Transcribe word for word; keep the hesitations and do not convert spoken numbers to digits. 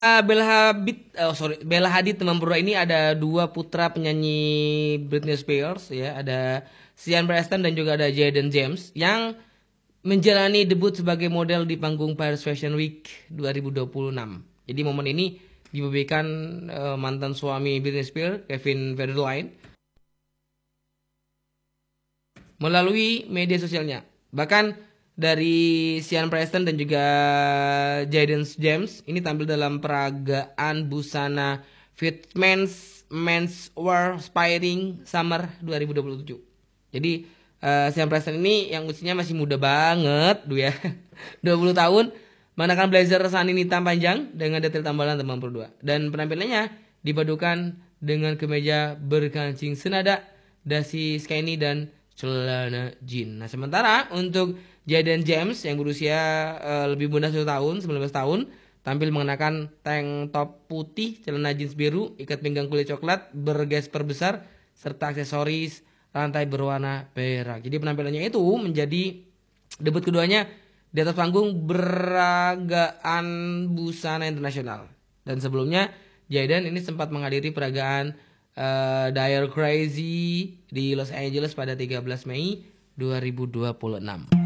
Uh, Bella Hadid, oh sorry, Bella Hadid teman berdua ini ada dua putra penyanyi Britney Spears ya, ada Sean Preston dan juga ada Jaden James yang menjalani debut sebagai model di panggung Paris Fashion Week dua ribu dua puluh enam. Jadi momen ini dibeberkan uh, mantan suami Britney Spears, Kevin Federline, melalui media sosialnya. Bahkan dari Sean Preston dan juga Jaden James ini tampil dalam peragaan busana Fitmen's Menswear Inspiring Summer dua ribu dua puluh tujuh. Jadi uh, Sean Preston ini yang usianya masih muda banget tuh ya. dua puluh tahun, mengenakan blazer sunny hitam panjang dengan detail tambalan teman berdua. Dan penampilannya dipadukan dengan kemeja berkancing senada, dasi skinny dan celana jeans. Nah, sementara untuk Jaden James yang berusia uh, lebih muda satu tahun, sembilan belas tahun, tampil mengenakan tank top putih, celana jeans biru, ikat pinggang kulit coklat, bergesper besar, serta aksesoris rantai berwarna perak. Jadi penampilannya itu menjadi debut keduanya di atas panggung peragaan busana internasional. Dan sebelumnya Jaden ini sempat menghadiri peragaan uh, Dire Crazy di Los Angeles pada tiga belas Mei dua ribu dua puluh enam.